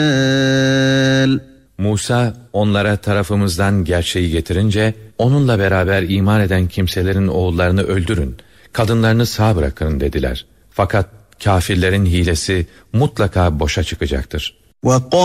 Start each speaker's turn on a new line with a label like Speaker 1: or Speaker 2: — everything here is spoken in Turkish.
Speaker 1: Musa onlara tarafımızdan gerçeği getirince onunla beraber iman eden kimselerin oğullarını öldürün, kadınlarını sağ bırakın dediler. Fakat kafirlerin hilesi mutlaka boşa çıkacaktır.